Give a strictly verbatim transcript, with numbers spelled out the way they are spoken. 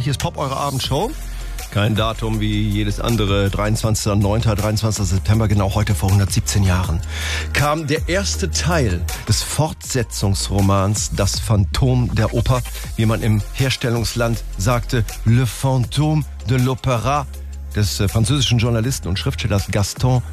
Hier ist Pop, eure Abendshow. Kein Datum wie jedes andere. dreiundzwanzigster neunter, dreiundzwanzigster September, genau heute vor hundertsiebzehn Jahren, kam der erste Teil des Fortsetzungsromans Das Phantom der Oper, wie man im Herstellungsland sagte, Le Fantôme de l'Opéra, des französischen Journalisten und Schriftstellers Gaston